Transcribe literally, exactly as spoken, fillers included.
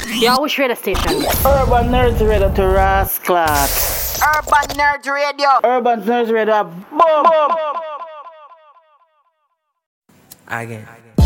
Yeah, which radio station? Urban Nerds Radio to Rasclat. Urban Nerd Radio. Urban Nerds Radio. Boom. Again.